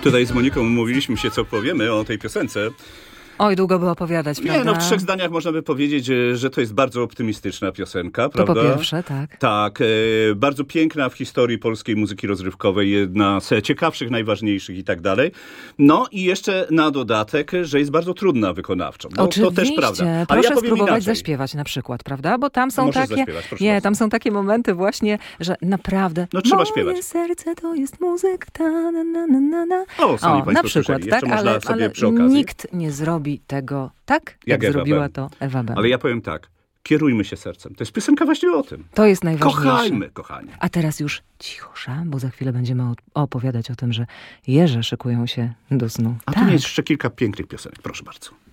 Tutaj z Moniką mówiliśmy się, co powiemy o tej piosence. Oj, długo by opowiadać, prawda? Nie, w 3 zdaniach można by powiedzieć, że to jest bardzo optymistyczna piosenka, prawda? To po pierwsze, tak. Tak, bardzo piękna w historii polskiej muzyki rozrywkowej, jedna z ciekawszych, najważniejszych i tak dalej. No i jeszcze na dodatek, że jest bardzo trudna wykonawczo. No, Oczywiście, to też prawda. Ale proszę ja powiem spróbować inaczej. zaśpiewać na przykład, prawda? Bo tam są Możesz takie... zaśpiewać, proszę Nie, bardzo. tam są takie momenty właśnie, że naprawdę... No trzeba moje śpiewać. serce to jest muzyka, ta na na na na na. O, sami państwo na przykład, słyszeli. Jeszcze tak? można Ale, sobie ale przy okazji. nikt nie zrobi tego tak, jak Ewa zrobiła Bem. to Ewa Bem. Ale ja powiem tak, kierujmy się sercem. To jest piosenka właśnie o tym. To jest najważniejsze. Kochajmy, kochani. A teraz już cichosza, bo za chwilę będziemy opowiadać o tym, że jeże szykują się do snu. A tu jest jeszcze kilka pięknych piosenek. Proszę bardzo.